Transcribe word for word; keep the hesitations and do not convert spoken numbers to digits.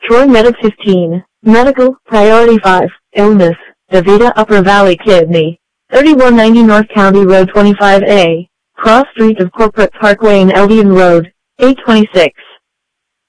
Troy Medic fifteen. Medical, Priority five. Illness, DaVita Upper Valley Kidney. thirty-one ninety North County Road twenty-five A. Cross Street of Corporate Parkway and Eldian Road. eight twenty-six.